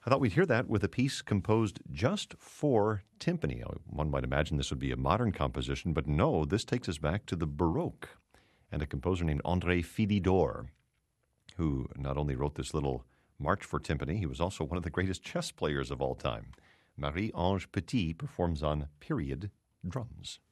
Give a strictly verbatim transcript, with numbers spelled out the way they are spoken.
I thought we'd hear that with a piece composed just for timpani. One might imagine this would be a modern composition, but no, this takes us back to the Baroque and a composer named André Philidor, who not only wrote this little march for timpani, he was also one of the greatest chess players of all time. Marie-Ange Petit performs on period drums.